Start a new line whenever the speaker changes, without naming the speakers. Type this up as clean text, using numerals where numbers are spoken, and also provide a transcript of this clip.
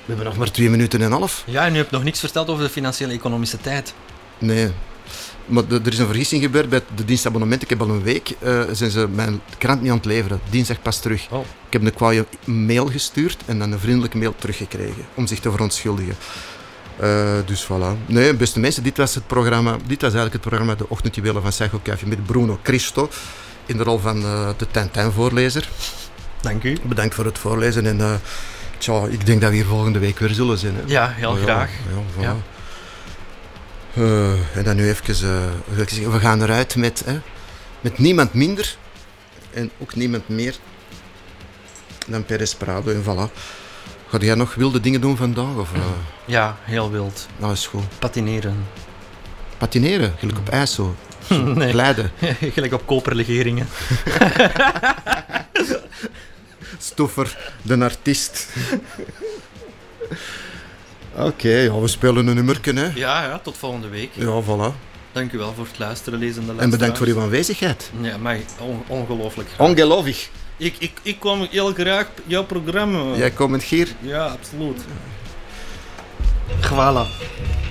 We hebben nog maar 2 minuten en een half.
Ja, en u hebt nog niks verteld over de financiële economische tijd.
Nee. Maar er is een vergissing gebeurd bij de dienstabonnement. Ik heb al een week zijn ze mijn krant niet aan het leveren. Dinsdag pas terug.
Oh.
Ik heb een kwaaie mail gestuurd en dan een vriendelijke mail teruggekregen om zich te verontschuldigen. Dus voilà. Nee, beste mensen, dit was eigenlijk het programma De Ochtendjuwelen van Psycho Café met Bruno Cristo in de rol van de Tintin-voorlezer.
Dank u.
Bedankt voor het voorlezen en ik denk dat we hier volgende week weer zullen zijn. Hè?
Ja, heel graag.
Ja, voilà.
Ja.
En dan nu even, we gaan eruit met niemand minder en ook niemand meer dan Perez Prado en voilà. Ga jij nog wilde dingen doen vandaag? Of,
Ja, heel wild.
Nou, is goed.
Patineren.
Patineren, gelijk op ijs zo.
Nee.
Glijden.
Gelijk op koperlegeringen.
Stoffer, de artiest. Oké, we spelen een nummerke, hè.
Ja, tot volgende week.
Ja, voilà.
Dank u wel voor het luisteren, lezende luisteraars.
En bedankt voor uw aanwezigheid.
Ja, maar ongelooflijk graag.
Ongelooflijk.
Ik kwam heel graag jouw programma.
Jij komt hier.
Ja, absoluut. Voilà.